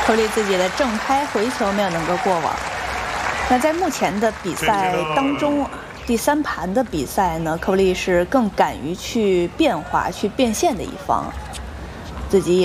科利自己的正拍回球没有能够过网。那在目前的比赛当中，第3盘的比赛呢，科利是更敢于去变化、去变现的一方，自己也